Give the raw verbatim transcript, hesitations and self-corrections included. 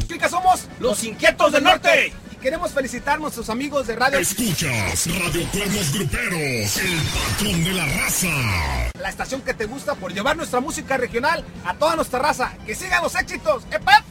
Chicas, somos los Inquietos del Norte. Y queremos felicitar a nuestros amigos de radio. Escuchas Radio Cuernos Gruperos, el patrón de la raza. La estación que te gusta por llevar nuestra música regional a toda nuestra raza. Que sigan los éxitos. ¡Epa!